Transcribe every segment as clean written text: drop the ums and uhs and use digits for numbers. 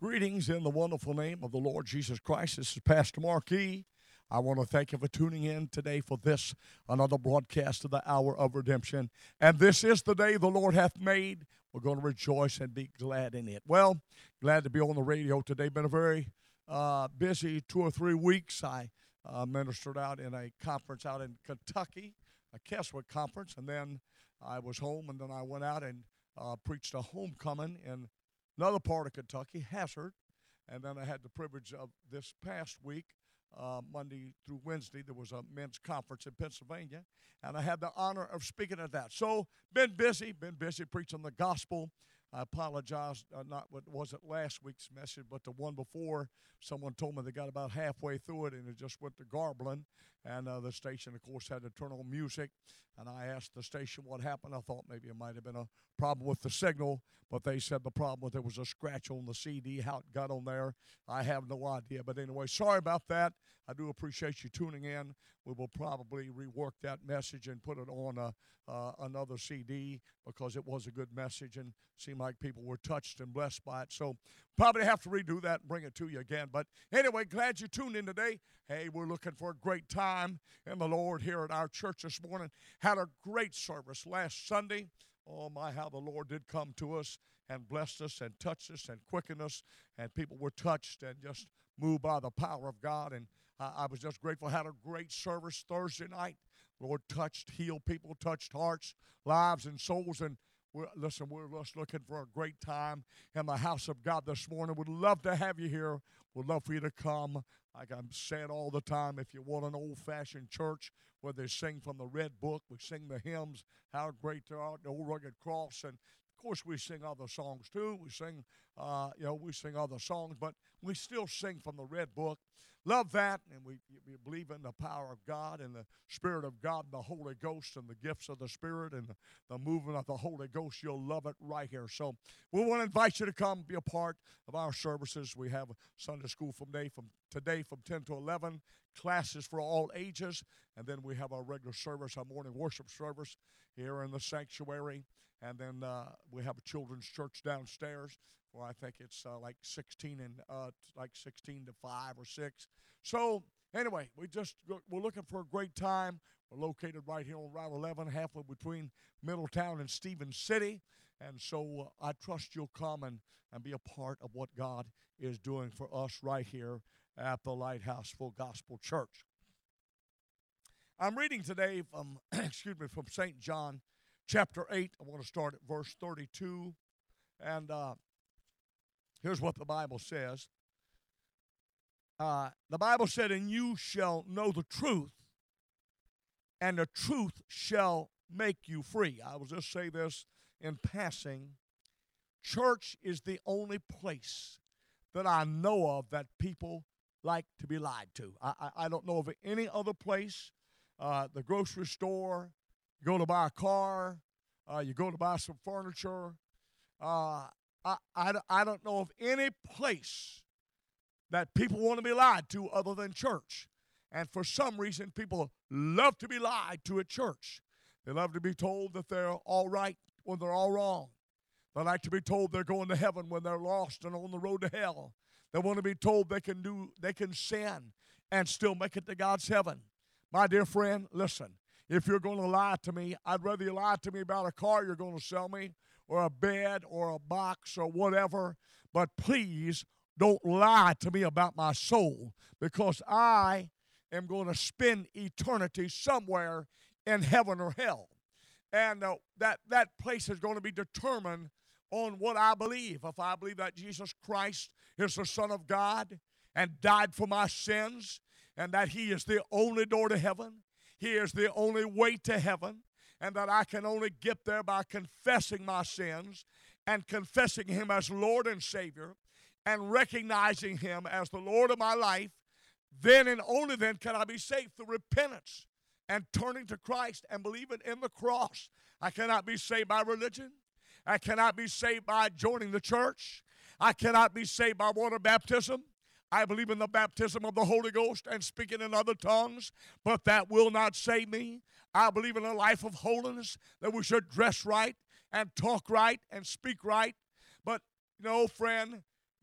Greetings in the wonderful name of the Lord Jesus Christ. This is Pastor Marquis. I want to thank you for tuning in today for this, another broadcast of the Hour of Redemption. And this is the day the Lord hath made. We're going to rejoice and be glad in it. Well, glad to be on the radio today. Been a very busy 2 or 3 weeks. I ministered out in a conference out in Kentucky, a Keswick conference, and then I was home, and then I went out and preached a homecoming in another part of Kentucky, Hazard, and then I had the privilege of this past week, Monday through Wednesday, there was a men's conference in Pennsylvania, and I had the honor of speaking at that. So, been busy preaching the gospel. I apologize, not what was it last week's message, but the one before. Someone told me they got about halfway through it, and it just went to garbling. And the station, of course, had to turn on music. And I asked the station what happened. I thought maybe it might have been a problem with the signal, but they said the problem was there was a scratch on the CD. How it got on there, I have no idea. But anyway, sorry about that. I do appreciate you tuning in. We will probably rework that message and put it on another CD because it was a good message and seemed like people were touched and blessed by it. So probably have to redo that and bring it to you again. But anyway, glad you tuned in today. Hey, we're looking for a great time in the Lord here at our church this morning. Had a great service last Sunday. Oh, my, how the Lord did come to us and blessed us and touched us and quickened us. And people were touched and just moved by the power of God. And I was just grateful. Had a great service Thursday night. Lord touched, healed people, touched hearts, lives, and souls. And we're just looking for a great time in the house of God this morning. Would love to have you here. Would love for you to come. Like I'm saying all the time, if you want an old-fashioned church where they sing from the Red Book, we sing the hymns, how great they are, the old rugged cross, and of course we sing other songs too. We sing, we sing other songs, but we still sing from the Red Book. Love that, and we believe in the power of God and the Spirit of God and the Holy Ghost and the gifts of the Spirit and the movement of the Holy Ghost. You'll love it right here. So we want to invite you to come be a part of our services. We have Sunday school from today from 10 to 11, classes for all ages, and then we have our regular service, our morning worship service here in the sanctuary, and then we have a children's church downstairs. Well, I think it's like 16 to 5 or 6. So anyway, we're looking for a great time. We're located right here on Route 11, halfway between Middletown and Stevens City. And so I trust you'll come and be a part of what God is doing for us right here at the Lighthouse Full Gospel Church. I'm reading today from, from St. John chapter 8. I want to start at verse 32. And here's what the Bible says. The Bible said, "And you shall know the truth, and the truth shall make you free." I will just say this in passing. Church is the only place that I know of that people like to be lied to. I don't know of any other place. The grocery store, you go to buy a car, you go to buy some furniture. I don't know of any place that people want to be lied to other than church. And for some reason, people love to be lied to at church. They love to be told that they're all right when they're all wrong. They like to be told they're going to heaven when they're lost and on the road to hell. They want to be told they can sin and still make it to God's heaven. My dear friend, listen, if you're going to lie to me, I'd rather you lie to me about a car you're going to sell me or a bed or a box or whatever, but please don't lie to me about my soul, because I am going to spend eternity somewhere in heaven or hell. And that place is going to be determined on what I believe. If I believe that Jesus Christ is the Son of God and died for my sins, and that He is the only door to heaven, He is the only way to heaven, and that I can only get there by confessing my sins and confessing Him as Lord and Savior and recognizing Him as the Lord of my life, then and only then can I be saved through repentance and turning to Christ and believing in the cross. I cannot be saved by religion. I cannot be saved by joining the church. I cannot be saved by water baptism. I believe in the baptism of the Holy Ghost and speaking in other tongues, but that will not save me. I believe in a life of holiness, that we should dress right and talk right and speak right. But, friend,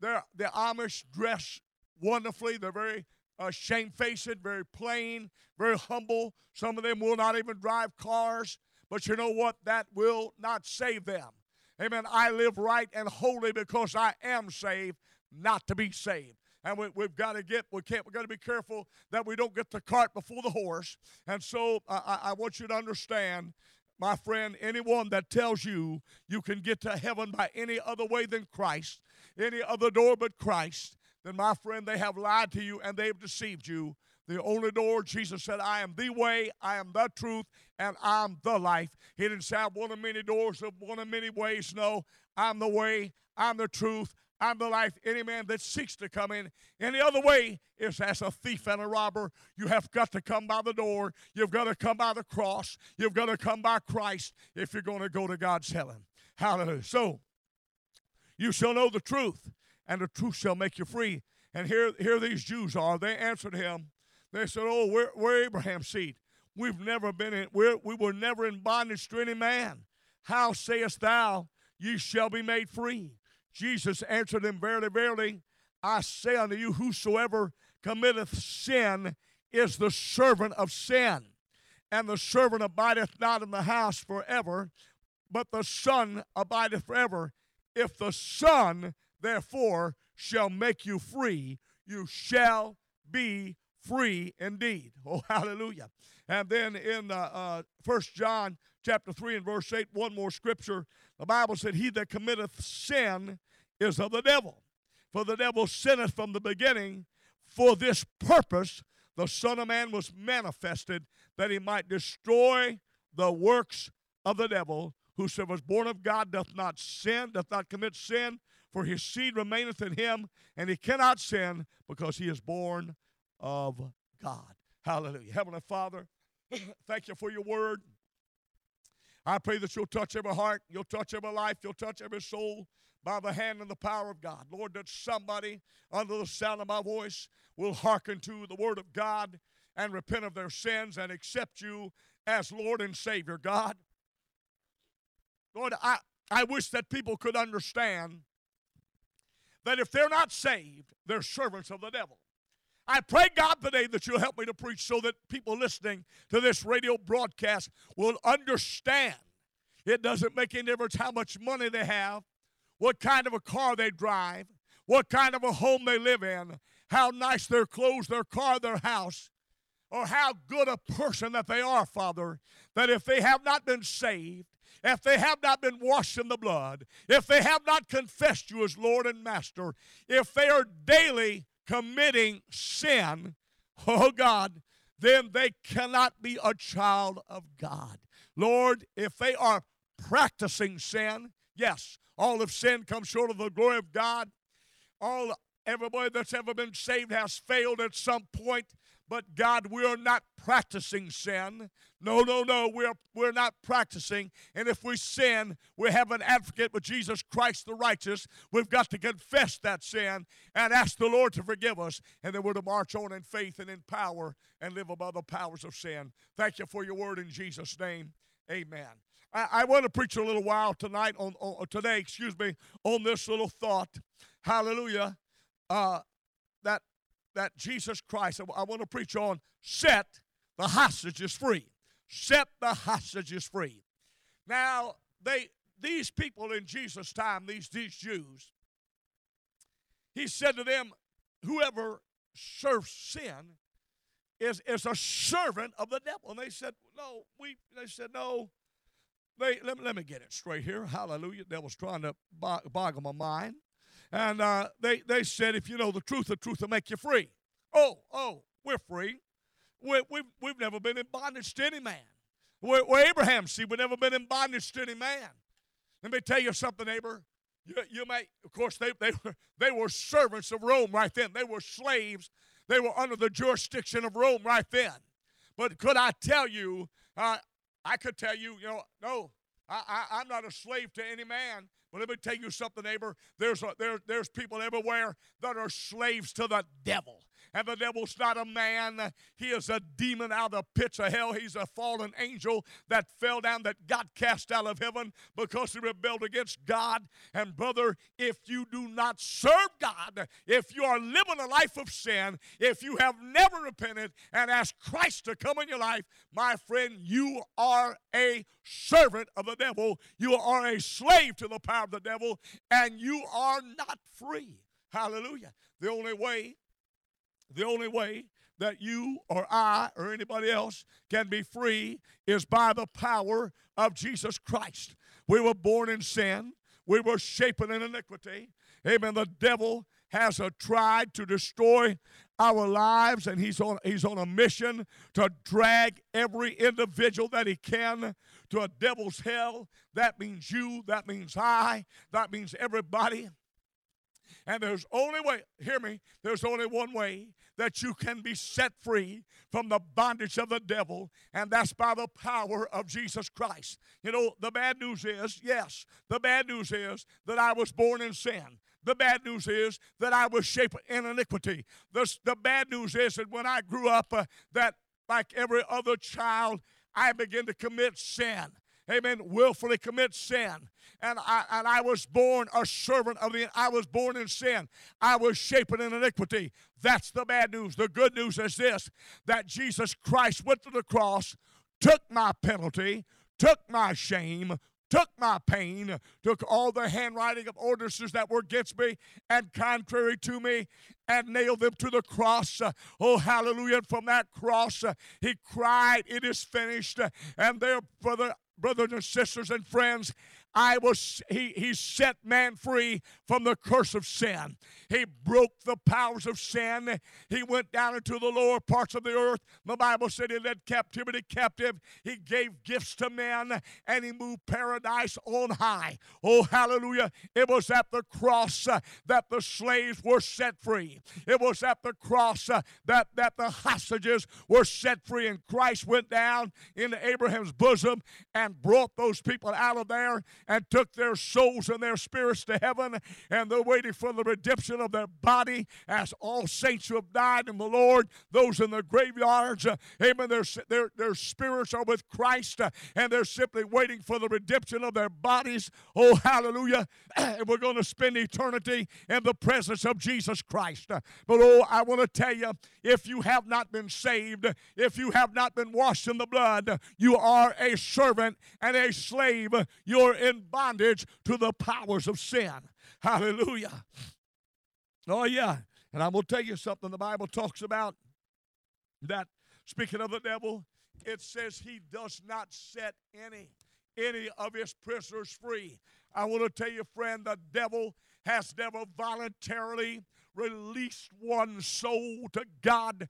the Amish dress wonderfully. They're very shamefaced, very plain, very humble. Some of them will not even drive cars. But you know what? That will not save them. Amen. I live right and holy because I am saved, not to be saved. And we've got to we've got to be careful that we don't get the cart before the horse. And so I want you to understand, my friend, anyone that tells you you can get to heaven by any other way than Christ, any other door but Christ, then, my friend, they have lied to you and they've deceived you. The only door, Jesus said, I am the way, I am the truth, and I'm the life. He didn't say, I'm one of many doors, one of many ways. No, I'm the way, I'm the truth, I'm the life. Any man that seeks to come in any other way is as a thief and a robber. You have got to come by the door. You've got to come by the cross. You've got to come by Christ if you're going to go to God's heaven. Hallelujah. So, you shall know the truth, and the truth shall make you free. And here these Jews are. They answered him. They said, oh, we're Abraham's seed. We've never been in, we were never in bondage to any man. How sayest thou, ye shall be made free? Jesus answered them, verily, verily, I say unto you, whosoever committeth sin is the servant of sin. And the servant abideth not in the house forever, but the Son abideth forever. If the Son, therefore, shall make you free, you shall be free indeed. Oh, hallelujah. And then in 1 John chapter 3 and verse 8, one more scripture. The Bible said, he that committeth sin is of the devil. For the devil sinneth from the beginning. For this purpose the Son of Man was manifested, that he might destroy the works of the devil. Whosoever is born of God doth not sin, doth not commit sin, for his seed remaineth in him, and he cannot sin because he is born of God. Hallelujah. Heavenly Father, thank you for your word. I pray that you'll touch every heart, you'll touch every life, you'll touch every soul by the hand and the power of God. Lord, that somebody under the sound of my voice will hearken to the word of God and repent of their sins and accept you as Lord and Savior. God, Lord, I wish that people could understand that if they're not saved, they're servants of the devil. I pray, God, today that you'll help me to preach so that people listening to this radio broadcast will understand. It doesn't make any difference how much money they have, what kind of a car they drive, what kind of a home they live in, how nice their clothes, their car, their house, or how good a person that they are, Father, that if they have not been saved, if they have not been washed in the blood, if they have not confessed you as Lord and Master, if they are daily committing sin, oh God, then they cannot be a child of God. Lord, if they are practicing sin, yes, all of sin comes short of the glory of God. Everybody that's ever been saved has failed at some point. But God, we are not practicing sin. No, we're not practicing. And if we sin, we have an advocate with Jesus Christ the righteous. We've got to confess that sin and ask the Lord to forgive us. And then we're to march on in faith and in power and live above the powers of sin. Thank you for your word in Jesus' name. Amen. I want to preach a little while tonight today, on this little thought. Hallelujah. That Jesus Christ, I want to preach on set the hostages free. Set the hostages free. Now, these people in Jesus' time, these Jews, he said to them, whoever serves sin is a servant of the devil. And they said, no. Let me get it straight here. Hallelujah. The devil's trying to boggle my mind. And they said, if you know the truth will make you free. Oh, we're free. We've never been in bondage to any man. We're Abraham's seed. We've never been in bondage to any man. Let me tell you something, neighbor. You may, of course, they were servants of Rome right then. They were slaves. They were under the jurisdiction of Rome right then. But could I tell you, I could tell you, no, I'm not a slave to any man. But let me tell you something, neighbor. There's people everywhere that are slaves to the devil. And the devil's not a man. He is a demon out of the pits of hell. He's a fallen angel that fell down, that got cast out of heaven because he rebelled against God. And brother, if you do not serve God, if you are living a life of sin, if you have never repented and asked Christ to come in your life, my friend, you are a servant of the devil. You are a slave to the power of the devil, and you are not free. Hallelujah. The only way that you or I or anybody else can be free is by the power of Jesus Christ. We were born in sin. We were shapen in iniquity. Amen. The devil has tried to destroy our lives, and he's on a mission to drag every individual that he can to a devil's hell. That means you, that means I, that means everybody. And there's only way, hear me, there's only one way that you can be set free from the bondage of the devil, and that's by the power of Jesus Christ. You know, the bad news is, yes, the bad news is that I was born in sin. The bad news is that I was shaped in iniquity. The bad news is that when I grew up, that like every other child, I began to commit sin. Amen. Willfully commit sin. And I was born a servant of I was born in sin. I was shapen in iniquity. That's the bad news. The good news is this, that Jesus Christ went to the cross, took my penalty, took my shame, took my pain, took all the handwriting of ordinances that were against me and contrary to me, and nailed them to the cross. Oh, hallelujah. And from that cross, he cried, "It is finished." And there, brothers and sisters and friends, he set man free from the curse of sin. He broke the powers of sin. He went down into the lower parts of the earth. The Bible said he led captivity captive. He gave gifts to men, and he moved paradise on high. Oh, hallelujah. It was at the cross that the slaves were set free. It was at the cross that the hostages were set free, and Christ went down into Abraham's bosom and brought those people out of there and took their souls and their spirits to heaven, and they're waiting for the redemption of their body as all saints who have died in the Lord, those in the graveyards, amen, their spirits are with Christ, and they're simply waiting for the redemption of their bodies. Oh, hallelujah. And we're going to spend eternity in the presence of Jesus Christ. But oh, I want to tell you, if you have not been saved, if you have not been washed in the blood, you are a servant and a slave. You're in bondage to the powers of sin. Hallelujah. Oh, yeah. And I'm going to tell you something. The Bible talks about that, speaking of the devil, it says he does not set any of his prisoners free. I want to tell you, friend, the devil has never voluntarily released one soul to God.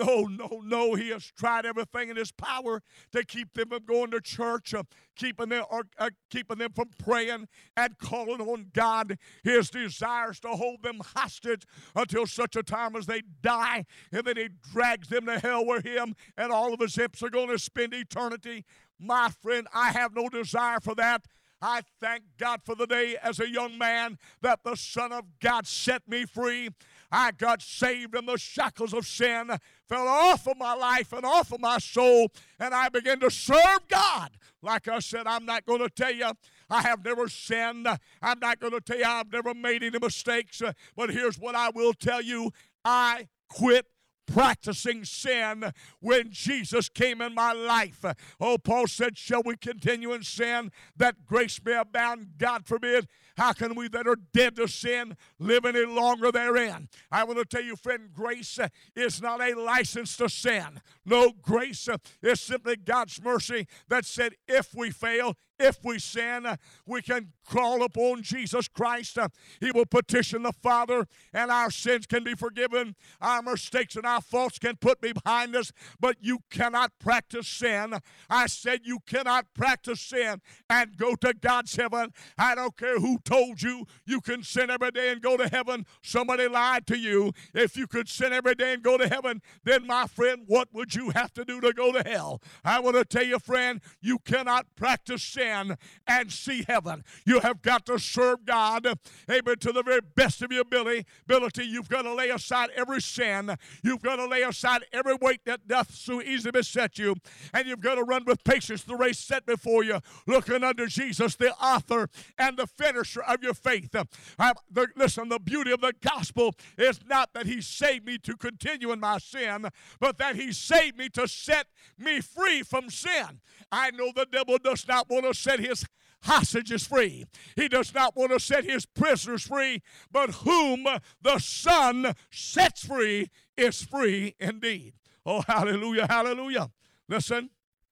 No. He has tried everything in his power to keep them from going to church, keeping them from praying and calling on God. His desire is to hold them hostage until such a time as they die, and then he drags them to hell where him and all of his imps are going to spend eternity. My friend, I have no desire for that. I thank God for the day as a young man that the Son of God set me free. I got saved and the shackles of sin fell off of my life and off of my soul, and I began to serve God. Like I said, I'm not going to tell you I have never sinned. I'm not going to tell you I've never made any mistakes. But here's what I will tell you. I quit practicing sin when Jesus came in my life. Oh, Paul said, shall we continue in sin that grace may abound? God forbid. How can we that are dead to sin live any longer therein? I want to tell you, friend, grace is not a license to sin. No, grace is simply God's mercy that said if we fail, if we sin, we can call upon Jesus Christ. He will petition the Father, and our sins can be forgiven. Our mistakes and our faults can put behind us, but you cannot practice sin. I said you cannot practice sin and go to God's heaven. I don't care who told you you can sin every day and go to heaven. Somebody lied to you. If you could sin every day and go to heaven, then my friend, what would you have to do to go to hell? I want to tell you, friend, you cannot practice sin and see heaven. You have got to serve God, amen, to the very best of your ability. You've got to lay aside every sin. You've got to lay aside every weight that doth so easily beset you. And you've got to run with patience the race set before you, looking unto Jesus, the author and the finisher of your faith. Listen, the beauty of the gospel is not that he saved me to continue in my sin, but that he saved me to set me free from sin. I know the devil does not want to set his hostages free. He does not want to set his prisoners free, but whom the Son sets free is free indeed. Oh, hallelujah, hallelujah. Listen,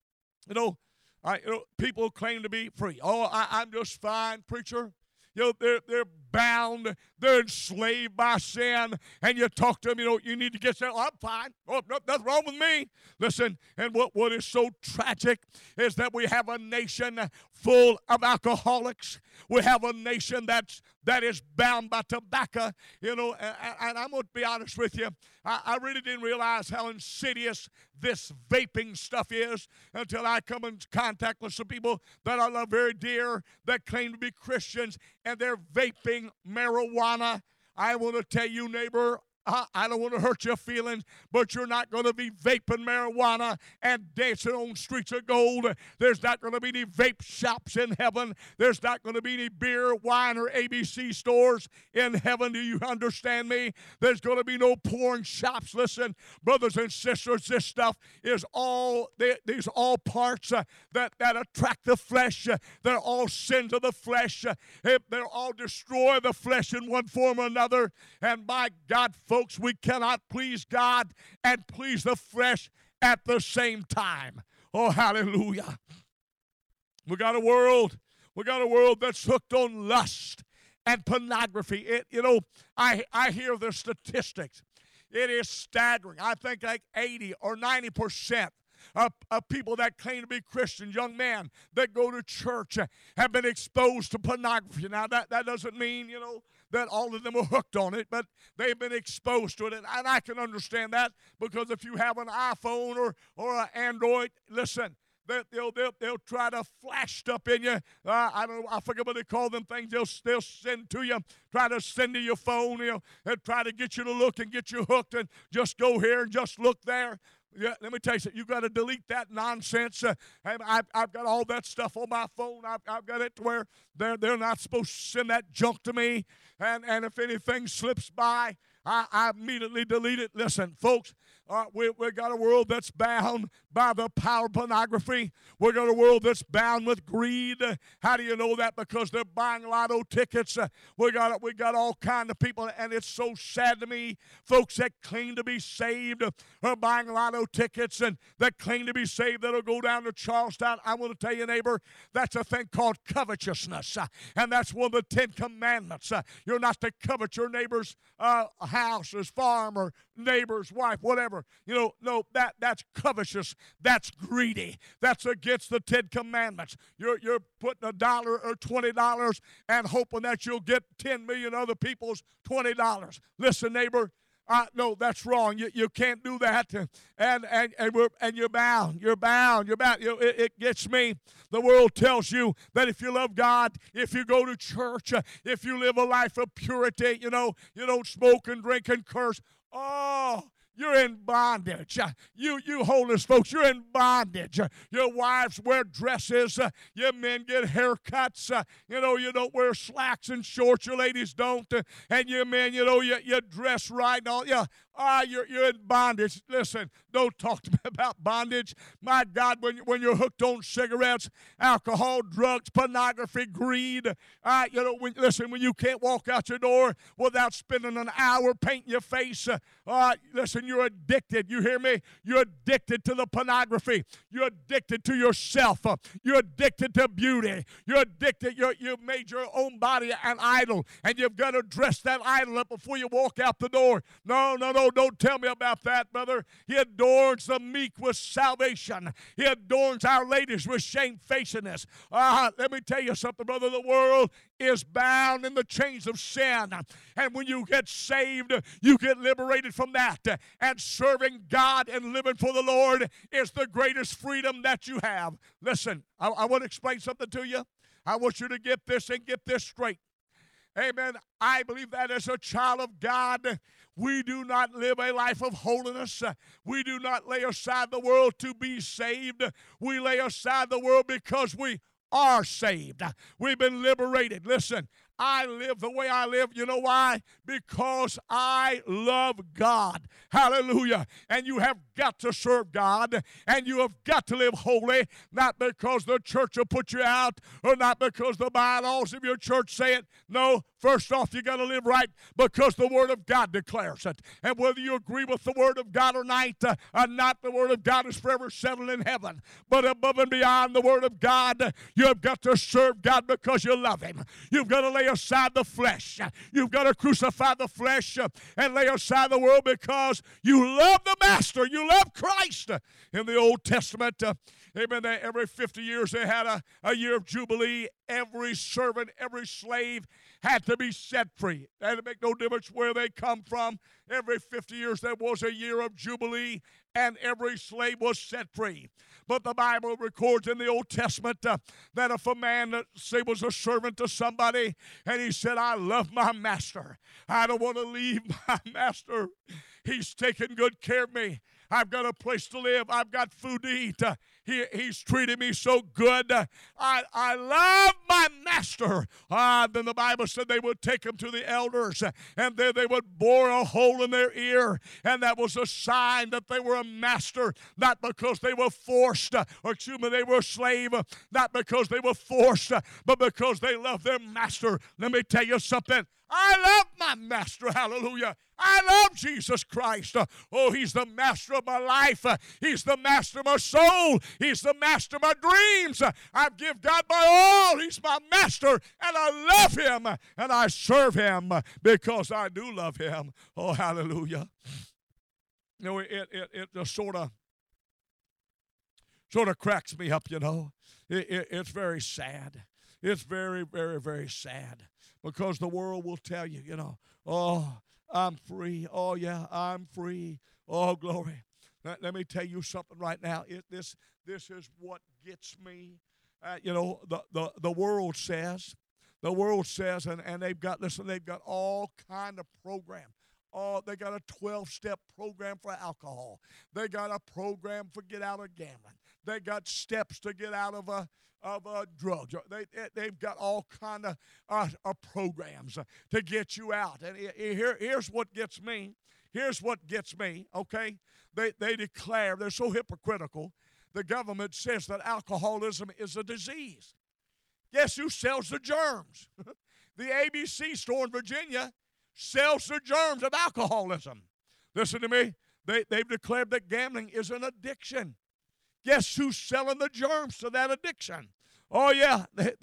people claim to be free. Oh, I'm just fine, preacher. They're bound. They're enslaved by sin. And you talk to them, you need to get set. Oh, I'm fine. Oh, nothing wrong with me. Listen, and what is so tragic is that we have a nation full of alcoholics. We have a nation that is bound by tobacco, and I'm going to be honest with you. I really didn't realize how insidious this vaping stuff is until I come in contact with some people that I love very dear that claim to be Christians, and they're vaping marijuana. I want to tell you, neighbor, I don't want to hurt your feelings, but you're not going to be vaping marijuana and dancing on streets of gold. There's not going to be any vape shops in heaven. There's not going to be any beer, wine, or ABC stores in heaven. Do you understand me? There's going to be no porn shops. Listen, brothers and sisters, this stuff is these all parts that attract the flesh. They're all sins of the flesh. They're all destroy the flesh in one form or another. And by God, folks, we cannot please God and please the flesh at the same time. Oh, hallelujah. We got a world that's hooked on lust and pornography. I hear the statistics. It is staggering. I think like 80 or 90% of people that claim to be Christians, young men that go to church, have been exposed to pornography. Now, that doesn't mean, that all of them are hooked on it, but they've been exposed to it. And I can understand that, because if you have an iPhone or an Android, listen, they'll try to flash stuff in you. I forget what they call them things. They'll send to you, try to send to your phone. And try to get you to look and get you hooked, and just go here and just look there. Yeah, let me tell you something. You've got to delete that nonsense. I've got all that stuff on my phone. I've got it to where they're not supposed to send that junk to me. And if anything slips by, I immediately delete it. Listen, folks, we've got a world that's bound by the power of pornography. We've got a world that's bound with greed. How do you know that? Because they're buying lotto tickets. We got all kinds of people, and it's so sad to me. Folks that claim to be saved are buying lotto tickets, and that claim to be saved that'll go down to Charlestown. I want to tell you, neighbor, that's a thing called covetousness, and that's one of the 10 Commandments. You're not to covet your neighbor's house, his farm, or neighbor's wife, whatever. No, that's covetous. That's greedy. That's against the 10 Commandments. You're putting $1 or $20 and hoping that you'll get 10 million other people's $20. Listen, neighbor, no, that's wrong. You can't do that. And you're bound. You're bound. It gets me. The world tells you that if you love God, if you go to church, if you live a life of purity, you don't smoke and drink and curse. Oh, you're in bondage. You homeless folks, you're in bondage. Your wives wear dresses. Your men get haircuts. You don't wear slacks and shorts. Your ladies don't. And your men, you dress right and all. Yeah. You're in bondage. Listen, don't talk to me about bondage. My God, when you're hooked on cigarettes, alcohol, drugs, pornography, greed, when you can't walk out your door without spending an hour painting your face, listen, you're addicted. You hear me? You're addicted to the pornography. You're addicted to yourself. You're addicted to beauty. You're addicted. You've made your own body an idol, and you've got to dress that idol up before you walk out the door. No. Oh, don't tell me about that, brother. He adorns the meek with salvation. He adorns our ladies with shamefacedness. Let me tell you something, brother. The world is bound in the chains of sin. And when you get saved, you get liberated from that. And serving God and living for the Lord is the greatest freedom that you have. Listen, I want to explain something to you. I want you to get this and get this straight. Amen. I believe that as a child of God, we do not live a life of holiness. We do not lay aside the world to be saved. We lay aside the world because we are saved. We've been liberated. Listen, I live the way I live. You know why? Because I love God. Hallelujah. And you have got to serve God, and you have got to live holy, not because the church will put you out or not because the bylaws of your church say it. No, first off, you got to live right because the Word of God declares it. And whether you agree with the Word of God or not, the Word of God is forever settled in heaven. But above and beyond the Word of God, you have got to serve God because you love Him. You've got to lay aside the flesh. You've got to crucify the flesh and lay aside the world because you love the Master. You love Christ. In the Old Testament, amen, every 50 years they had a year of Jubilee. Every servant, every slave had to be set free. It had to make no difference where they come from. Every 50 years there was a year of Jubilee, and every slave was set free. But the Bible records in the Old Testament that if a man, say, was a servant to somebody, and he said, I love my master. I don't want to leave my master. He's taking good care of me. I've got a place to live. I've got food to eat. He's treated me so good. I love my master. Then the Bible said they would take him to the elders, and then they would bore a hole in their ear, and that was a sign that they were a master, not because they were forced, or excuse me, they were a slave, not because they were forced, but because they loved their master. Let me tell you something. I love my master, hallelujah. I love Jesus Christ. Oh, he's the master of my life. He's the master of my soul. He's the master of my dreams. I give God my all. He's my master, and I love him, and I serve him because I do love him. Oh, hallelujah. You know, it just sort of cracks me up, you know. It's very sad. It's very, very, very sad. Because the world will tell you, you know, oh, I'm free. Oh, yeah, I'm free. Oh, glory. Let me tell you something right now. This is what gets me. You know, the world says, and they've got, listen, they've got all kind of program. Oh, they got a 12-step program for alcohol. They got a program for get out of gambling. They got steps to get out of drugs. They've got all kind of programs to get you out. And here's what gets me. Here's what gets me, okay? They declare, they're so hypocritical. The government says that alcoholism is a disease. Guess who sells the germs? The ABC store in Virginia sells the germs of alcoholism. Listen to me. They've declared that gambling is an addiction. Guess who's selling the germs to that addiction? Oh, yeah.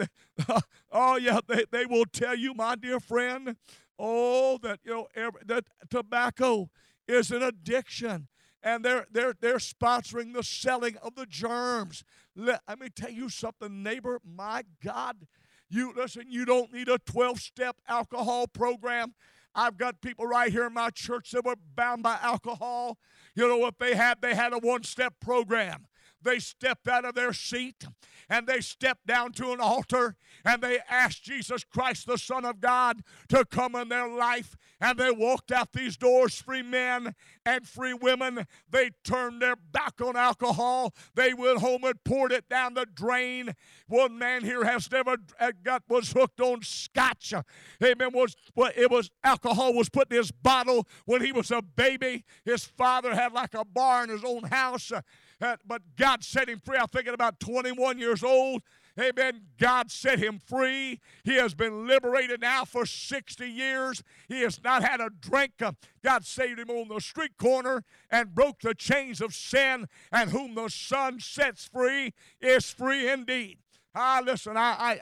They will tell you, my dear friend, that, you know, that tobacco is an addiction. And they're sponsoring the selling of the germs. Let me tell you something, neighbor. My God, you don't need a 12-step alcohol program. I've got people right here in my church that were bound by alcohol. You know what they had? They had a one-step program. They stepped out of their seat, and they stepped down to an altar, and they asked Jesus Christ, the Son of God, to come in their life, and they walked out these doors, free men and free women. They turned their back on alcohol. They went home and poured it down the drain. One man here was hooked on scotch. Amen. Alcohol was put in his bottle when he was a baby. His father had like a bar in his own house. But God set him free. I'm thinking about 21 years old. Amen. God set him free. He has been liberated now for 60 years. He has not had a drink. God saved him on the street corner and broke the chains of sin. And whom the Son sets free is free indeed. Listen,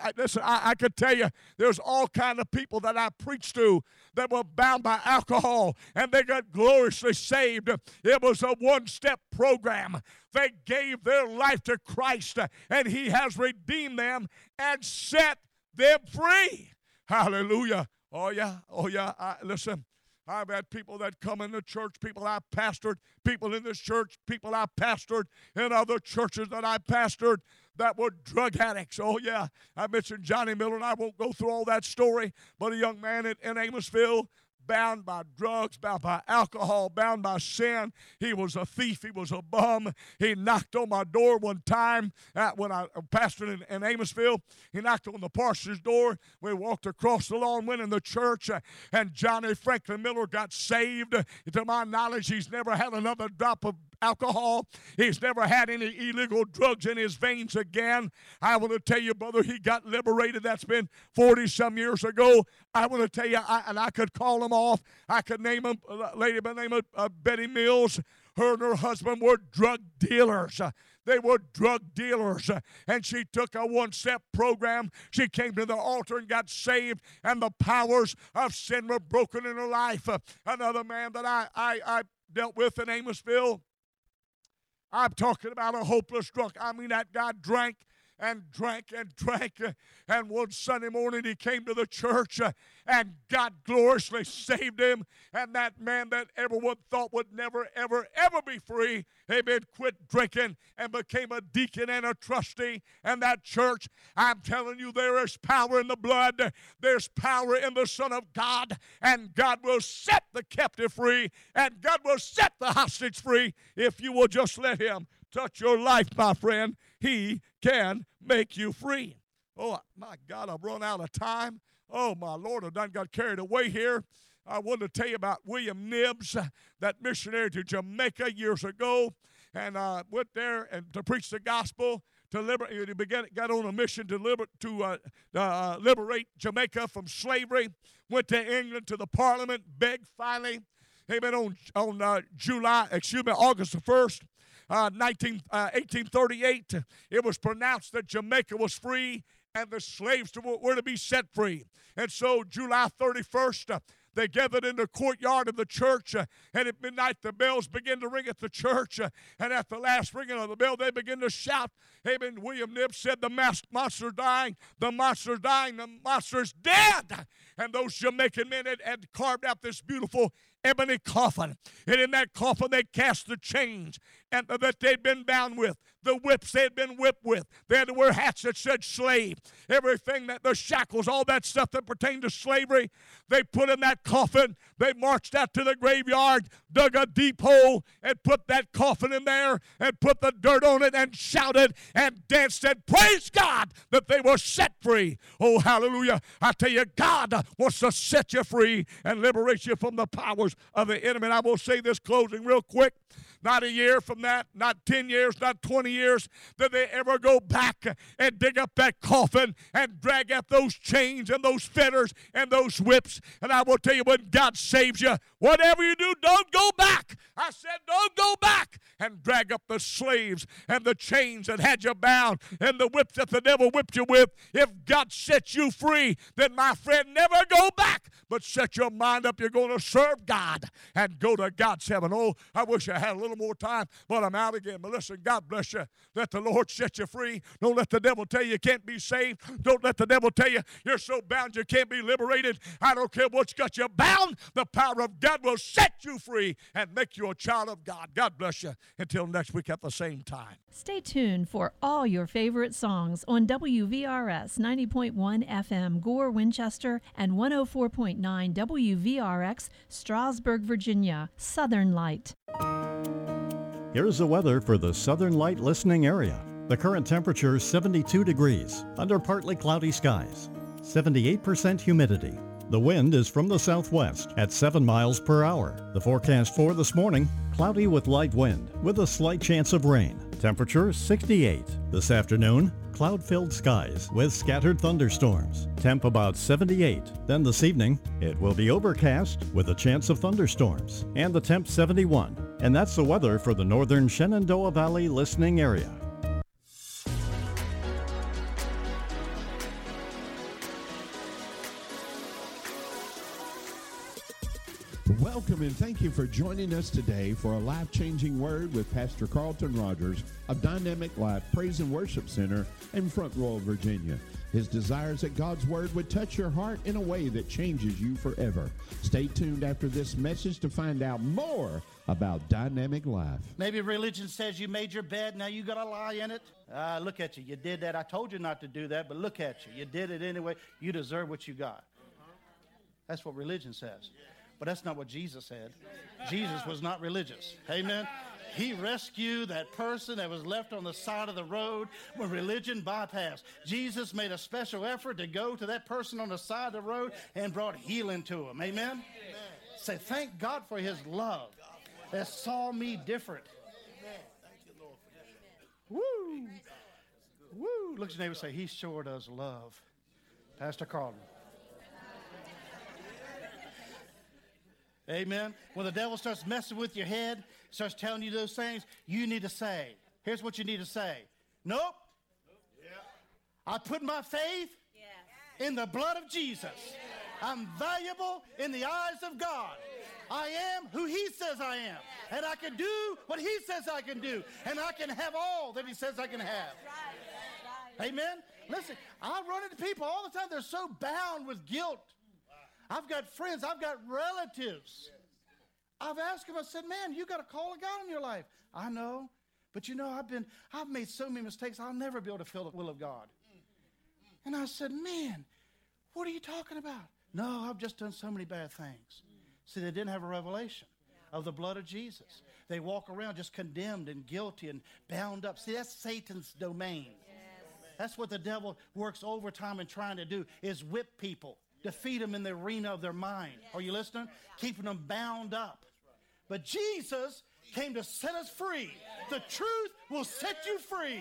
I could tell you there's all kind of people that I preached to that were bound by alcohol, and they got gloriously saved. It was a one-step program. They gave their life to Christ, and He has redeemed them and set them free. Hallelujah. Oh, yeah. Listen, I've had people that come into church, people I pastored, people in this church, people I pastored in other churches that I pastored that were drug addicts. Oh, yeah. I mentioned Johnny Miller, and I won't go through all that story, but a young man in Amosville, bound by drugs, bound by alcohol, bound by sin. He was a thief. He was a bum. He knocked on my door one time when I pastored in Amosville. He knocked on the parson's door. We walked across the lawn, went in the church, and Johnny Franklin Miller got saved. To my knowledge, he's never had another drop of alcohol. He's never had any illegal drugs in his veins again. I want to tell you, brother, he got liberated. That's been 40-some years ago. I want to tell you, I could call him off. I could name him, a lady by the name of Betty Mills. Her and her husband were drug dealers. They were drug dealers, and she took a one-step program. She came to the altar and got saved, and the powers of sin were broken in her life. Another man that I dealt with in Amosville, I'm talking about a hopeless drunk. I mean, that guy drank and drank and drank. And one Sunday morning he came to the church and God gloriously saved him. And that man that everyone thought would never, ever, ever be free, amen, quit drinking and became a deacon and a trustee in that church. I'm telling you, there is power in the blood. There's power in the Son of God. And God will set the captive free. And God will set the hostage free if you will just let Him touch your life, my friend. He can make you free. Oh, my God, I've run out of time. Oh, my Lord, I done got carried away here. I wanted to tell you about William Nibbs, that missionary to Jamaica years ago, and went there and to preach the gospel. He got on a mission to liberate Jamaica from slavery. Went to England to the Parliament, begged finally. Amen. On August the 1st. 1838, it was pronounced that Jamaica was free and the slaves were to be set free. And so July 31st, they gathered in the courtyard of the church, and at midnight the bells began to ring at the church, and at the last ringing of the bell, they began to shout, amen. William Nibbs said, the monster's dying, the monster's dying, the monster's dead. And those Jamaican men had carved out this beautiful ebony coffin, and in that coffin they cast the chains and that they'd been bound with, the whips they had been whipped with. They had to wear hats that said slave. Everything, that the shackles, all that stuff that pertained to slavery, they put in that coffin. They marched out to the graveyard, dug a deep hole, and put that coffin in there, and put the dirt on it, and shouted and danced and praised God that they were set free. Oh, hallelujah. I tell you, God wants to set you free and liberate you from the powers of the enemy. And I will say this closing real quick. Not a year from that, not 10 years, not 20 years, did they ever go back and dig up that coffin and drag out those chains and those fetters and those whips. And I will tell you, when God saves you, whatever you do, don't go back. I said, don't go back and drag up the slaves and the chains that had you bound and the whips that the devil whipped you with. If God sets you free, then my friend, never go back, but set your mind up. You're going to serve God and go to God's heaven. Oh, I wish I had a little more time, but I'm out again. But listen, God bless you. Let the Lord set you free. Don't let the devil tell you can't be saved. Don't let the devil tell you you're so bound you can't be liberated. I don't care what's got you bound. The power of God will set you free and make you a child of God. God bless you. Until next week at the same time. Stay tuned for all your favorite songs on WVRS 90.1 FM Gore, Winchester, and 104.9 WVRX Strasburg, Virginia. Southern Light. Here's the weather for the Southern Light listening area. The current temperature is 72 degrees under partly cloudy skies. 78% humidity. The wind is from the southwest at 7 miles per hour. The forecast for this morning, cloudy with light wind with a slight chance of rain. Temperature 68. This afternoon, cloud-filled skies with scattered thunderstorms. Temp about 78. Then this evening, it will be overcast with a chance of thunderstorms. And the temp 71. And that's the weather for the northern Shenandoah Valley listening area. Welcome and thank you for joining us today for a life-changing word with Pastor Carlton Rogers of Dynamic Life Praise and Worship Center in Front Royal, Virginia. His desire is that God's word would touch your heart in a way that changes you forever. Stay tuned after this message to find out more about Dynamic Life. Maybe religion says you made your bed, now you got to lie in it. Look at you. You did that. I told you not to do that, but look at you. You did it anyway. You deserve what you got. That's what religion says. But that's not what Jesus said. Jesus was not religious. Amen. He rescued that person that was left on the side of the road when religion bypassed. Jesus made a special effort to go to that person on the side of the road and brought healing to him. Amen. Say, thank God for his love that saw me different. Woo. Woo. Look at your neighbor and say, he sure does love Pastor Carlton. Amen. When the devil starts messing with your head, starts telling you those things, you need to say, here's what you need to say. Nope. I put my faith in the blood of Jesus. I'm valuable in the eyes of God. I am who he says I am. And I can do what he says I can do. And I can have all that he says I can have. Amen. Listen, I run into people all the time. They're so bound with guilt. I've got friends, I've got relatives. I've asked them, I said, man, you got a call of God in your life. I know, but you know, I've made so many mistakes, I'll never be able to feel the will of God. And I said, man, what are you talking about? No, I've just done so many bad things. See, they didn't have a revelation of the blood of Jesus. They walk around just condemned and guilty and bound up. See, that's Satan's domain. That's what the devil works overtime in trying to do, is whip people. Defeat them in the arena of their mind. Are you listening? Keeping them bound up. But Jesus came to set us free. The truth will set you free.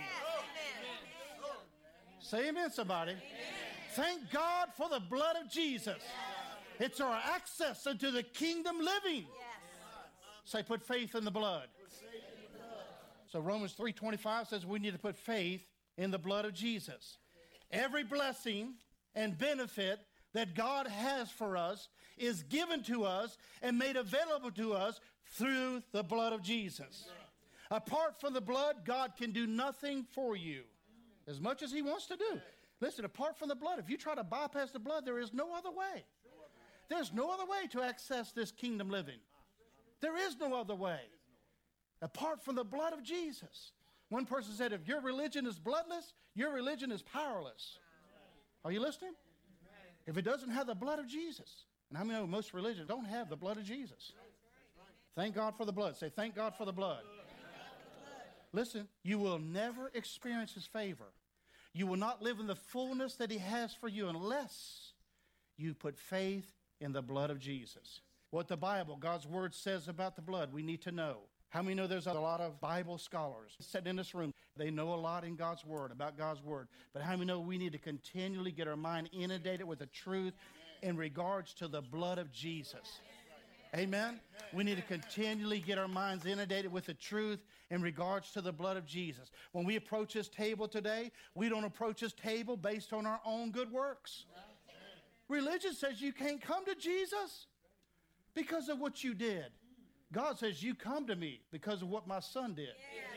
Say amen, somebody. Thank God for the blood of Jesus. It's our access into the kingdom living. Say, put faith in the blood. So Romans 3:25 says we need to put faith in the blood of Jesus. Every blessing and benefit that God has for us is given to us and made available to us through the blood of Jesus. Apart from the blood, God can do nothing for you as much as he wants to do. Listen, apart from the blood, if you try to bypass the blood, there is no other way. There's no other way to access this kingdom living. There is no other way apart from the blood of Jesus. One person said, if your religion is bloodless, your religion is powerless. Are you listening? If it doesn't have the blood of Jesus, and how many know most religions don't have the blood of Jesus? Thank God for the blood. Say, thank God for the blood. Listen, you will never experience his favor. You will not live in the fullness that he has for you unless you put faith in the blood of Jesus. What the Bible, God's word says about the blood, we need to know. How many know there's a lot of Bible scholars sitting in this room? They know a lot in God's word, about God's word. But how many know we need to continually get our mind inundated with the truth in regards to the blood of Jesus? Amen? We need to continually get our minds inundated with the truth in regards to the blood of Jesus. When we approach this table today, we don't approach this table based on our own good works. Religion says you can't come to Jesus because of what you did. God says, you come to me because of what my son did.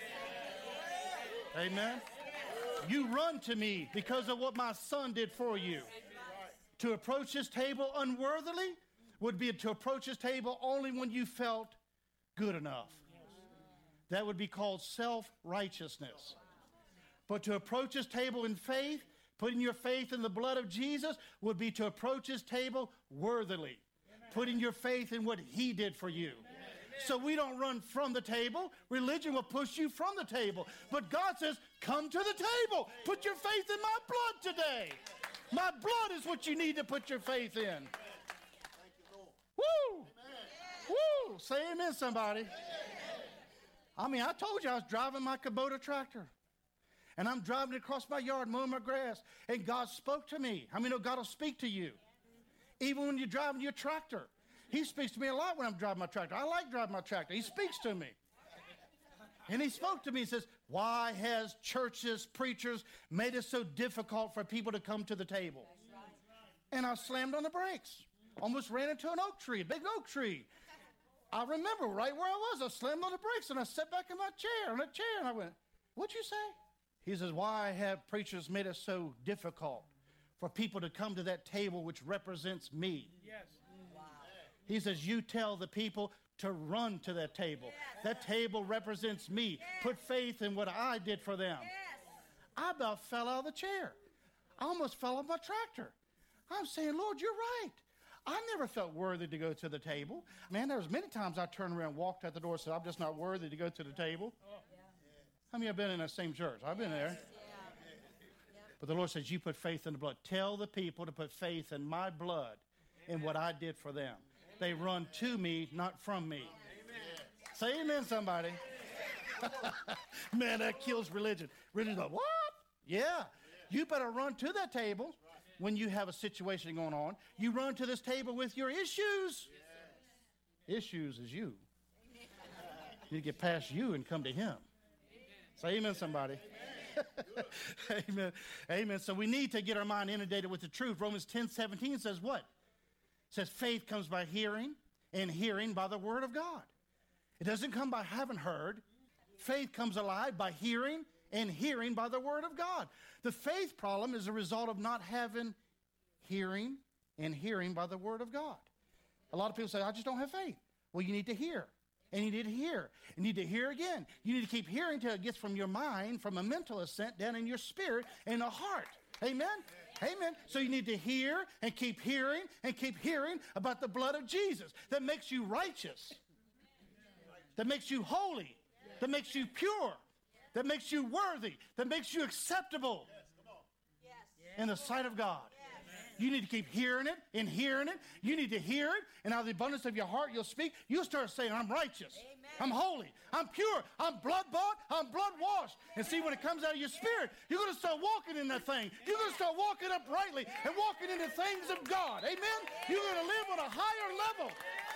Amen. You run to me because of what my son did for you. To approach this table unworthily would be to approach this table only when you felt good enough. That would be called self-righteousness. But to approach this table in faith, putting your faith in the blood of Jesus, would be to approach this table worthily. Putting your faith in what he did for you. So we don't run from the table. Religion will push you from the table. But God says, come to the table. Put your faith in my blood today. My blood is what you need to put your faith in. Woo! Woo! Say amen, somebody. I mean, I told you I was driving my Kubota tractor. And I'm driving it across my yard, mowing my grass. And God spoke to me. How many know God will speak to you? Even when you're driving your tractor. He speaks to me a lot when I'm driving my tractor. I like driving my tractor. He speaks to me. And he spoke to me. He says, why has churches, preachers made it so difficult for people to come to the table? And I slammed on the brakes. Almost ran into an oak tree, a big oak tree. I remember right where I was. I slammed on the brakes and I sat back in my chair, and I went, what'd you say? He says, why have preachers made it so difficult for people to come to that table which represents me? Yes. Wow. He says, you tell the people to run to that table. Yes. That table represents me. Yes. Put faith in what I did for them. Yes. I about fell out of the chair. I almost fell off my tractor. I'm saying, Lord, you're right. I never felt worthy to go to the table. Man, there was many times I turned around, walked out the door, and said, I'm just not worthy to go to the table. How many have been in the same church? I've been there. But the Lord says, you put faith in the blood. Tell the people to put faith in my blood, in what I did for them. They run to me, not from me. Say amen, somebody. Man, that kills religion. Religion's like, what? Yeah. You better run to that table when you have a situation going on. You run to this table with your issues. Issues is you. You get past you and come to him. Say amen, somebody. Amen. Amen. So we need to get our mind inundated with the truth. Romans 10:17 says what? It says faith comes by hearing, and hearing by the word of God. It doesn't come by having heard. Faith comes alive by hearing, and hearing by the word of God. The faith problem is a result of not having hearing and hearing by the word of God. A lot of people say, I just don't have faith. Well, you need to hear. And you need to hear. You need to hear again. You need to keep hearing till it gets from your mind, from a mental ascent, down in your spirit and the heart. Amen? Amen. So you need to hear and keep hearing about the blood of Jesus that makes you righteous, that makes you holy, that makes you pure, that makes you worthy, that makes you acceptable in the sight of God. You need to keep hearing it and hearing it. You need to hear it, and out of the abundance of your heart you'll speak. You'll start saying, I'm righteous. Amen. I'm holy. I'm pure. I'm blood-bought. I'm blood-washed. And see, when it comes out of your spirit, you're going to start walking in that thing. You're going to start walking uprightly and walking in the things of God. Amen? You're going to live on a higher level.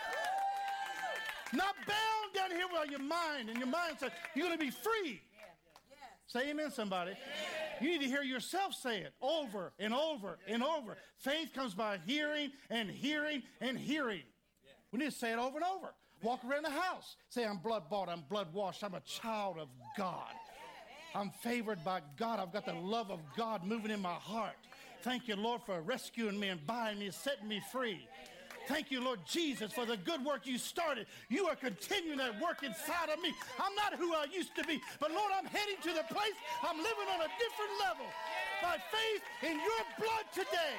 Not bound down here with your mind, and your mind says, you're going to be free. Say amen, somebody. You need to hear yourself say it over and over and over. Faith comes by hearing and hearing and hearing. We need to say it over and over. Walk around the house. Say, I'm blood-bought. I'm blood-washed. I'm a child of God. I'm favored by God. I've got the love of God moving in my heart. Thank you, Lord, for rescuing me and buying me and setting me free. Thank you, Lord Jesus, for the good work you started. You are continuing that work inside of me. I'm not who I used to be, but Lord, I'm heading to the place I'm living on a different level by faith in your blood today.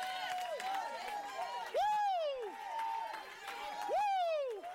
Woo! Woo!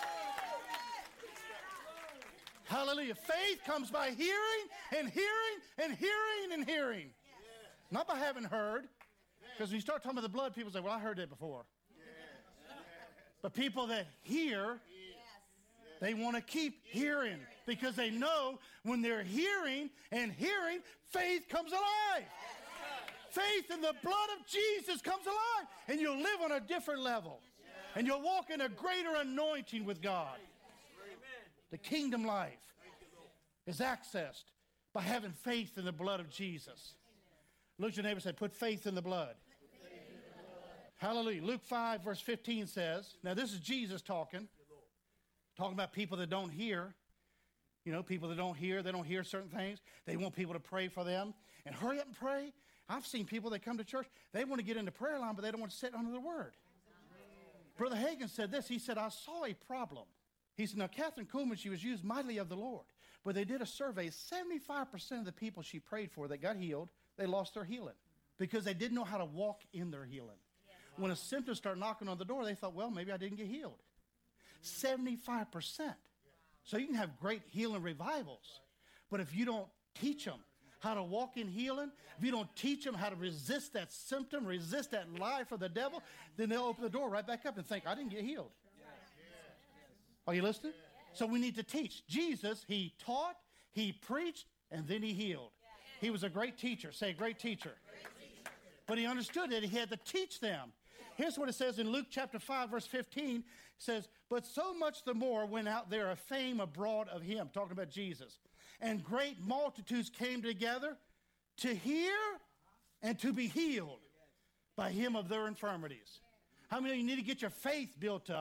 Hallelujah. Faith comes by hearing and hearing and hearing and hearing. Not by having heard. Because when you start talking about the blood, people say, well, I heard that before. But people that hear, they want to keep hearing because they know when they're hearing and hearing, faith comes alive. Faith in the blood of Jesus comes alive, and you'll live on a different level, and you'll walk in a greater anointing with God. The kingdom life is accessed by having faith in the blood of Jesus. Look at your neighbor and say, put faith in the blood. Hallelujah. Luke 5, verse 15 says, now this is Jesus talking about people that don't hear. You know, people that don't hear, they don't hear certain things. They want people to pray for them and hurry up and pray. I've seen people that come to church, they want to get in the prayer line, but they don't want to sit under the word. Brother Hagin said this. He said, I saw a problem. He said, now Catherine Kuhlman, she was used mightily of the Lord. But they did a survey. 75% of the people she prayed for that got healed, they lost their healing because they didn't know how to walk in their healing. When a symptom started knocking on the door, they thought, well, maybe I didn't get healed. 75%. So you can have great healing revivals. But if you don't teach them how to walk in healing, if you don't teach them how to resist that symptom, resist that lie for the devil, then they'll open the door right back up and think, I didn't get healed. Are you listening? So we need to teach. Jesus, he taught, he preached, and then he healed. He was a great teacher. Say, great teacher. But he understood that he had to teach them. Here's what it says in Luke chapter 5, verse 15. It says, but so much the more went out there a fame abroad of him, talking about Jesus. And great multitudes came together to hear and to be healed by him of their infirmities. How many of you need to get your faith built up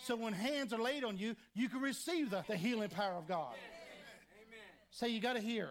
So when hands are laid on you, you can receive the healing power of God. Say, you got to hear.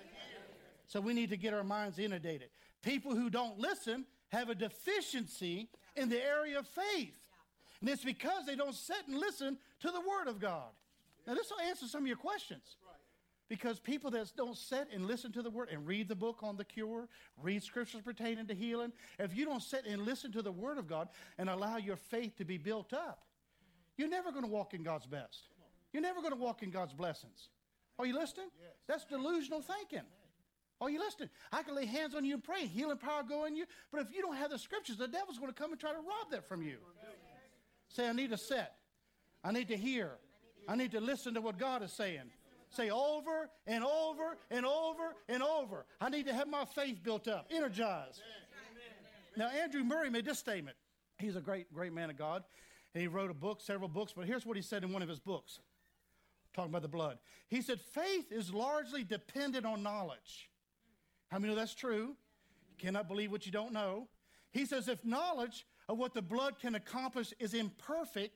So we need to get our minds inundated. People who don't listen have a deficiency in the area of faith. And it's because they don't sit and listen to the Word of God. Now, this will answer some of your questions. Because people that don't sit and listen to the Word and read the book on the cure, read scriptures pertaining to healing, if you don't sit and listen to the Word of God and allow your faith to be built up, you're never going to walk in God's best. You're never going to walk in God's blessings. Are you listening? Yes. That's delusional thinking. Are you listening? I can lay hands on you and pray, healing power go in you, but if you don't have the scriptures, the devil's going to come and try to rob that from you. Say, I need to sit. I need to hear. I need to listen to what God is saying. Say over and over and over and over. I need to have my faith built up, energized. Now, Andrew Murray made this statement. He's a great, great man of God. And he wrote a book, several books, but here's what he said in one of his books, talking about the blood. He said, faith is largely dependent on knowledge. How many know that's true? You cannot believe what you don't know. He says, if knowledge of what the blood can accomplish is imperfect,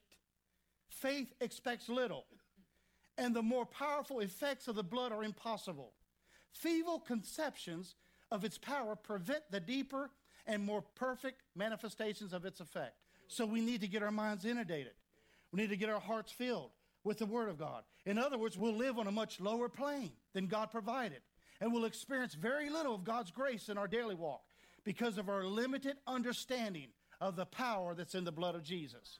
faith expects little. And the more powerful effects of the blood are impossible. Feeble conceptions of its power prevent the deeper and more perfect manifestations of its effect. So we need to get our minds inundated. We need to get our hearts filled with the Word of God. In other words, we'll live on a much lower plane than God provided. And we'll experience very little of God's grace in our daily walk because of our limited understanding of the power that's in the blood of Jesus.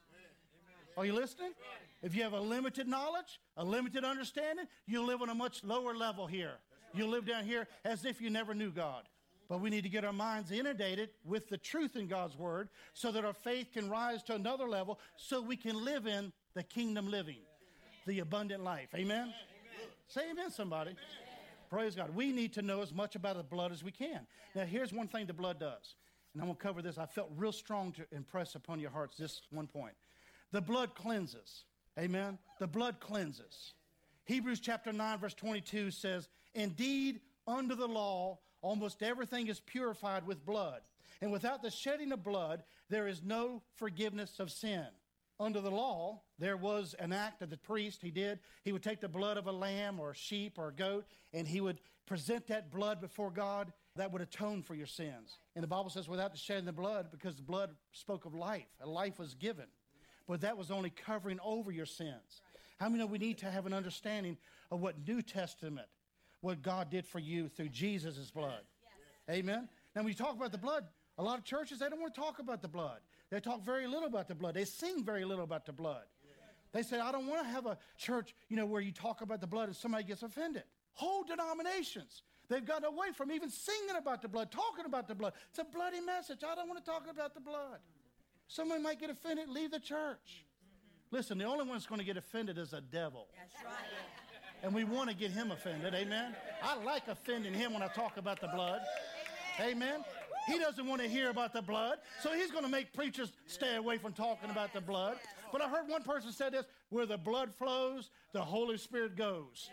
Are you listening? If you have a limited knowledge, a limited understanding, you'll live on a much lower level here. You'll live down here as if you never knew God. But we need to get our minds inundated with the truth in God's Word so that our faith can rise to another level so we can live in the kingdom living, the abundant life. Amen? Amen. Say amen, somebody. Amen. Praise God. We need to know as much about the blood as we can. Now, here's one thing the blood does. And I'm going to cover this. I felt real strong to impress upon your hearts this one point. The blood cleanses. Amen? The blood cleanses. Hebrews chapter 9, verse 22 says, indeed, under the law, almost everything is purified with blood. And without the shedding of blood, there is no forgiveness of sin. Under the law, there was an act of the priest. He would take the blood of a lamb or a sheep or a goat, and he would present that blood before God that would atone for your sins. And the Bible says without the shedding of blood, because the blood spoke of life, a life was given. But that was only covering over your sins. How many know we need to have an understanding of what New Testament, what God did for you through Jesus' blood? Yes. Amen? Now, when you talk about the blood, a lot of churches, they don't want to talk about the blood. They talk very little about the blood. They sing very little about the blood. They say, I don't want to have a church, where you talk about the blood and somebody gets offended. Whole denominations, they've gotten away from even singing about the blood, talking about the blood. It's a bloody message. I don't want to talk about the blood. Somebody might get offended, leave the church. Listen, the only one that's going to get offended is the devil. That's right. And we want to get him offended, amen? I like offending him when I talk about the blood, amen? He doesn't want to hear about the blood, so he's going to make preachers stay away from talking about the blood. But I heard one person say this, where the blood flows, the Holy Spirit goes.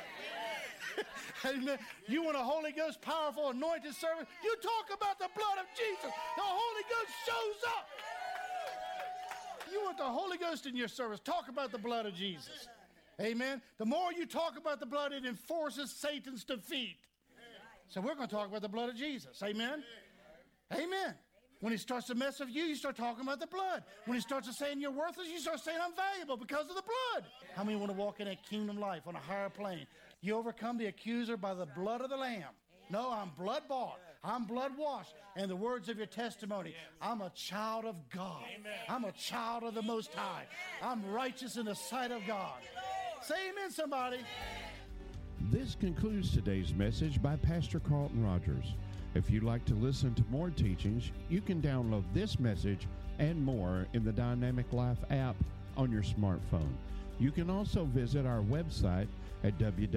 Amen. You want a Holy Ghost powerful anointed service? You talk about the blood of Jesus. The Holy Ghost shows up. You want the Holy Ghost in your service? Talk about the blood of Jesus. Amen. The more you talk about the blood, it enforces Satan's defeat. So we're going to talk about the blood of Jesus. Amen. Amen. When he starts to mess with you, you start talking about the blood. When he starts to saying you're worthless, you start saying I'm valuable because of the blood. How many want to walk in that kingdom life on a higher plane? You overcome the accuser by the blood of the Lamb. No, I'm blood bought. I'm blood washed. And the words of your testimony. I'm a child of God. I'm a child of the Most High. I'm righteous in the sight of God. Say amen, somebody. This concludes today's message by Pastor Carlton Rogers. If you'd like to listen to more teachings, you can download this message and more in the Dynamic Life app on your smartphone. You can also visit our website at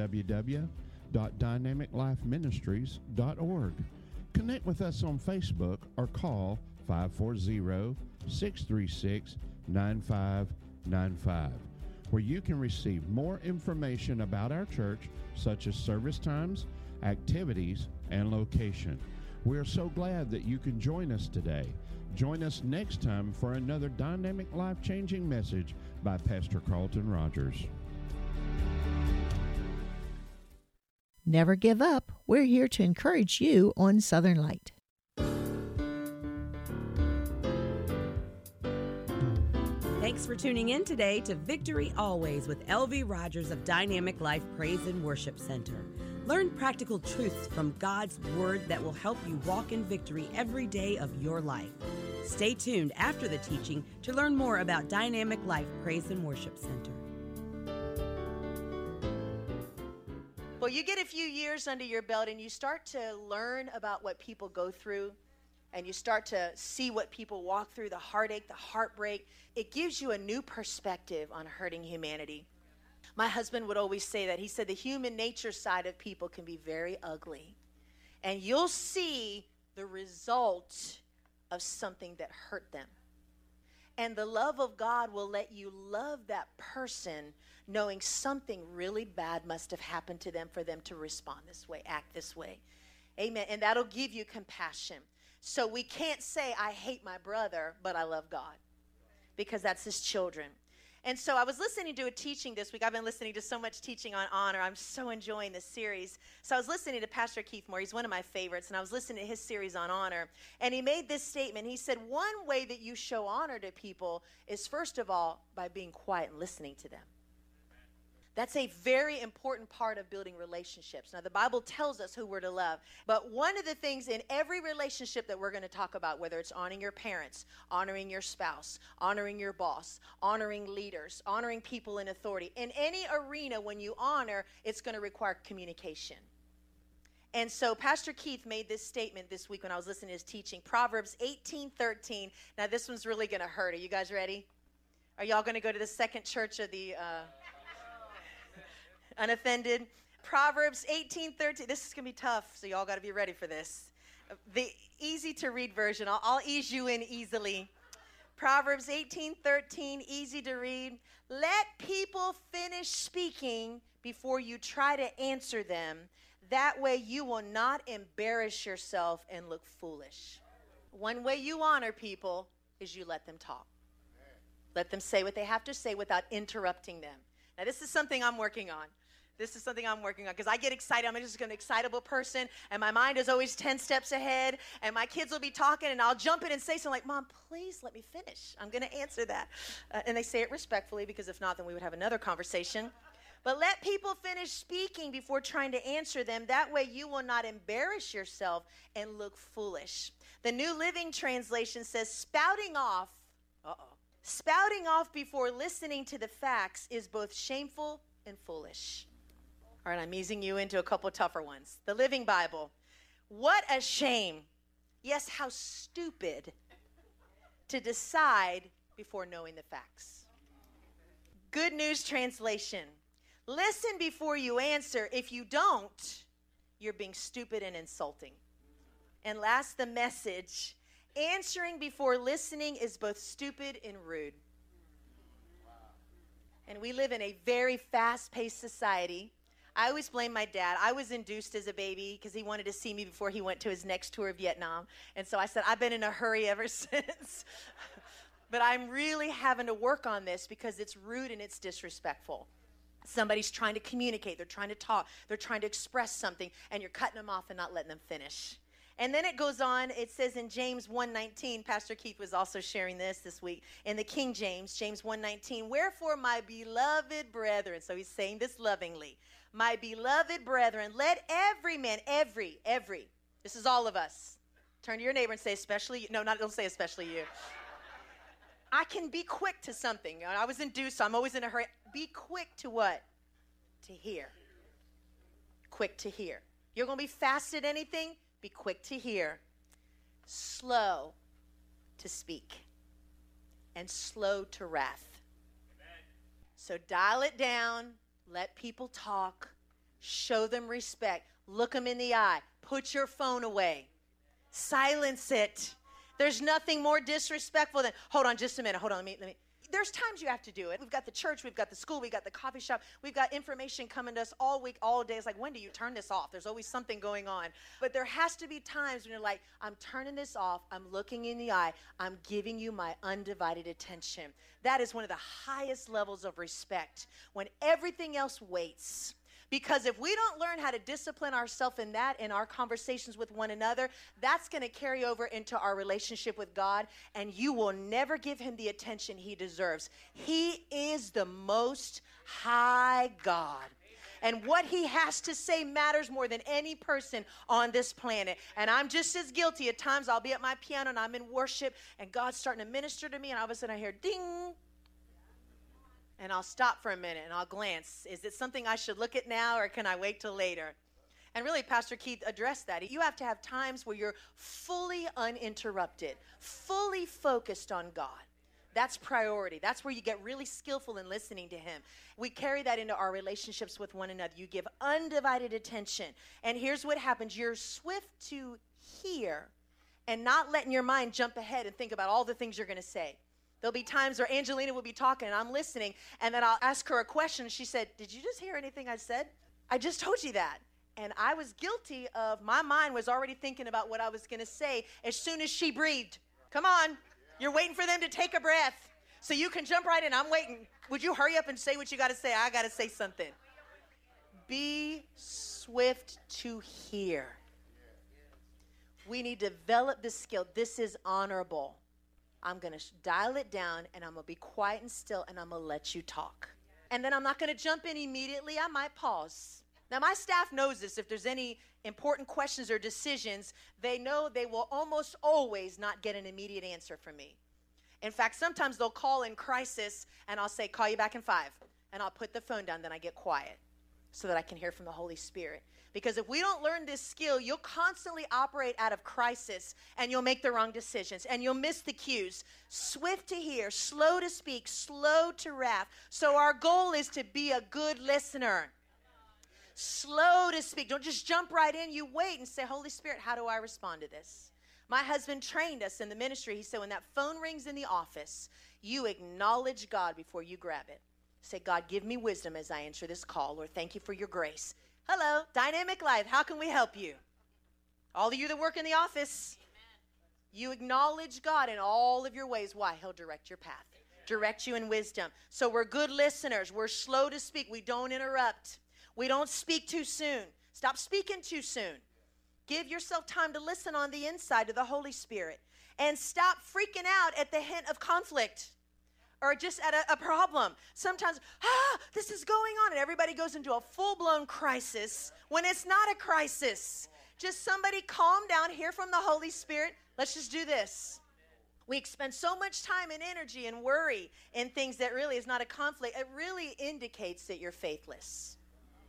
www.dynamiclifeministries.org. Connect with us on Facebook or call 540-636-9595, where you can receive more information about our church, such as service times, activities, and location. We're so glad that you can join us today. Join us next time for another dynamic, life-changing message by Pastor Carlton Rogers. Never give up. We're here to encourage you on Southern Light. Thanks for tuning in today to Victory Always with L.V. Rogers of Dynamic Life Praise and Worship Center. Learn practical truths from God's Word that will help you walk in victory every day of your life. Stay tuned after the teaching to learn more about Dynamic Life Praise and Worship Center. Well, you get a few years under your belt and you start to learn about what people go through, and you start to see what people walk through, the heartache, the heartbreak. It gives you a new perspective on hurting humanity. My husband would always say that. He said the human nature side of people can be very ugly. And you'll see the result of something that hurt them. And the love of God will let you love that person knowing something really bad must have happened to them for them to respond this way, act this way. Amen. And that'll give you compassion. So we can't say, I hate my brother, but I love God, because that's his children. And so I was listening to a teaching this week. I've been listening to so much teaching on honor. I'm so enjoying this series. So I was listening to Pastor Keith Moore. He's one of my favorites. And I was listening to his series on honor. And he made this statement. He said, one way that you show honor to people is, first of all, by being quiet and listening to them. That's a very important part of building relationships. Now, the Bible tells us who we're to love. But one of the things in every relationship that we're going to talk about, whether it's honoring your parents, honoring your spouse, honoring your boss, honoring leaders, honoring people in authority, in any arena, when you honor, it's going to require communication. And so Pastor Keith made this statement this week when I was listening to his teaching, Proverbs 18:13. Now, this one's really going to hurt. Are you guys ready? Are y'all going to go to the second church of the... unoffended? Proverbs 18:13. This is going to be tough, so y'all got to be ready for this. The easy to read version. I'll ease you in easily. Proverbs 18:13, easy to read. Let people finish speaking before you try to answer them. That way you will not embarrass yourself and look foolish. One way you honor people is you let them talk. Let them say what they have to say without interrupting them. Now, this is something I'm working on. This is something I'm working on, because I get excited. I'm just an excitable person, and my mind is always 10 steps ahead, and my kids will be talking, and I'll jump in and say something like, Mom, please let me finish. I'm going to answer that. And they say it respectfully, because if not, then we would have another conversation. But let people finish speaking before trying to answer them. That way you will not embarrass yourself and look foolish. The New Living Translation says, spouting off before listening to the facts is both shameful and foolish. All right, I'm easing you into a couple tougher ones. The Living Bible. What a shame. Yes, how stupid to decide before knowing the facts. Good News Translation. Listen before you answer. If you don't, you're being stupid and insulting. And last, The Message. Answering before listening is both stupid and rude. And we live in a very fast-paced society. I always blame my dad. I was induced as a baby because he wanted to see me before he went to his next tour of Vietnam. And so I said, I've been in a hurry ever since. But I'm really having to work on this because it's rude and it's disrespectful. Somebody's trying to communicate. They're trying to talk. They're trying to express something, and you're cutting them off and not letting them finish. And then it goes on. It says in James 1:19, Pastor Keith was also sharing this week, in the King James, James 1:19, wherefore, my beloved brethren, so he's saying this lovingly, my beloved brethren, let every man, every, this is all of us. Turn to your neighbor and say, especially you. No, don't say especially you. I can be quick to something. I was induced, so I'm always in a hurry. Be quick to what? To hear. Quick to hear. You're going to be fast at anything? Be quick to hear. Slow to speak. And slow to wrath. Amen. So dial it down. Let people talk. Show them respect. Look them in the eye. Put your phone away. Silence it. There's nothing more disrespectful than, hold on just a minute. Hold on, let me. There's times you have to do it. We've got the church, we've got the school, we've got the coffee shop, we've got information coming to us all week, all day. It's like, when do you turn this off? There's always something going on. But there has to be times when you're like, I'm turning this off, I'm looking in the eye, I'm giving you my undivided attention. That is one of the highest levels of respect, when everything else waits. Because if we don't learn how to discipline ourselves in that, in our conversations with one another, that's going to carry over into our relationship with God, and you will never give him the attention he deserves. He is the most high God. And what he has to say matters more than any person on this planet. And I'm just as guilty. At times I'll be at my piano and I'm in worship, and God's starting to minister to me, and all of a sudden I hear ding. And I'll stop for a minute and I'll glance. Is it something I should look at now, or can I wait till later? And really, Pastor Keith addressed that. You have to have times where you're fully uninterrupted, fully focused on God. That's priority. That's where you get really skillful in listening to him. We carry that into our relationships with one another. You give undivided attention. And here's what happens. You're swift to hear and not letting your mind jump ahead and think about all the things you're going to say. There'll be times where Angelina will be talking and I'm listening, and then I'll ask her a question. She said, did you just hear anything I said? I just told you that. And I was guilty of, my mind was already thinking about what I was going to say as soon as she breathed. Come on. You're waiting for them to take a breath so you can jump right in. I'm waiting. Would you hurry up and say what you got to say? I got to say something. Be swift to hear. We need to develop this skill. This is honorable. I'm going to dial it down, and I'm going to be quiet and still, and I'm going to let you talk. And then I'm not going to jump in immediately. I might pause. Now, my staff knows this. If there's any important questions or decisions, they know they will almost always not get an immediate answer from me. In fact, sometimes they'll call in crisis, and I'll say, call you back in 5. And I'll put the phone down, then I get quiet so that I can hear from the Holy Spirit. Because if we don't learn this skill, you'll constantly operate out of crisis, and you'll make the wrong decisions, and you'll miss the cues. Swift to hear, slow to speak, slow to wrath. So our goal is to be a good listener. Slow to speak. Don't just jump right in. You wait and say, Holy Spirit, how do I respond to this? My husband trained us in the ministry. He said, when that phone rings in the office, you acknowledge God before you grab it. Say, God, give me wisdom as I answer this call. Lord, thank you for your grace. Hello, Dynamic Life. How can we help you? All of you that work in the office, you acknowledge God in all of your ways. Why? He'll direct your path, direct you in wisdom. So we're good listeners. We're slow to speak. We don't interrupt. We don't speak too soon. Stop speaking too soon. Give yourself time to listen on the inside to the Holy Spirit. And stop freaking out at the hint of conflict or just at a problem. Sometimes, this is going on, and everybody goes into a full-blown crisis when it's not a crisis. Just somebody calm down, hear from the Holy Spirit. Let's just do this. We spend so much time and energy and worry in things that really is not a conflict. It really indicates that you're faithless.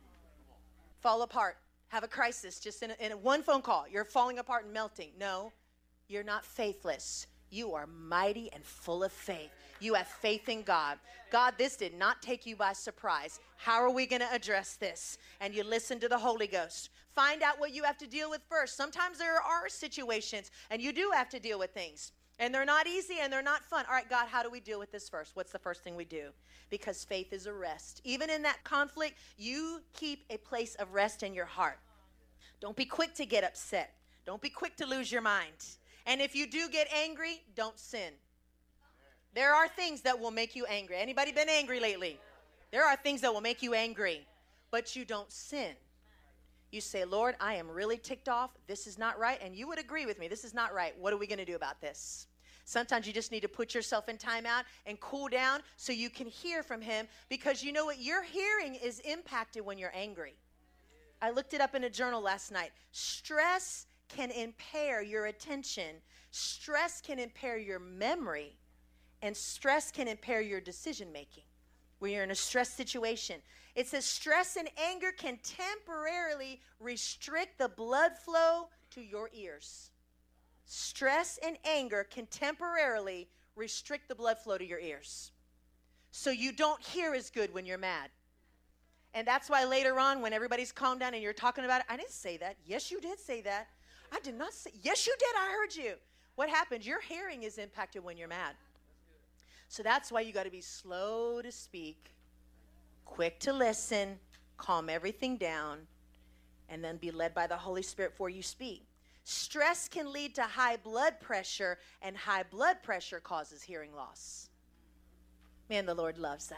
Fall apart. Have a crisis just in one phone call. You're falling apart and melting. No, you're not faithless. You are mighty and full of faith. You have faith in God. God, this did not take you by surprise. How are we going to address this? And you listen to the Holy Ghost. Find out what you have to deal with first. Sometimes there are situations, and you do have to deal with things. And they're not easy, and they're not fun. All right, God, how do we deal with this first? What's the first thing we do? Because faith is a rest. Even in that conflict, you keep a place of rest in your heart. Don't be quick to get upset. Don't be quick to lose your mind. And if you do get angry, don't sin. There are things that will make you angry. Anybody been angry lately? There are things that will make you angry, but you don't sin. You say, Lord, I am really ticked off. This is not right. And you would agree with me. This is not right. What are we going to do about this? Sometimes you just need to put yourself in timeout and cool down so you can hear from him, because you know what? Your hearing is impacted when you're angry. I looked it up in a journal last night. Stress can impair your attention. Stress can impair your memory. And stress can impair your decision making when you're in a stress situation. It says stress and anger can temporarily restrict the blood flow to your ears. Stress and anger can temporarily restrict the blood flow to your ears. So you don't hear as good when you're mad. And that's why later on, when everybody's calmed down and you're talking about it, I didn't say that. Yes, you did say that. I did not say. Yes, you did. I heard you. What happens? Your hearing is impacted when you're mad. So that's why you got to be slow to speak, quick to listen, calm everything down, and then be led by the Holy Spirit before you speak. Stress can lead to high blood pressure, and high blood pressure causes hearing loss. Man, the Lord loves that.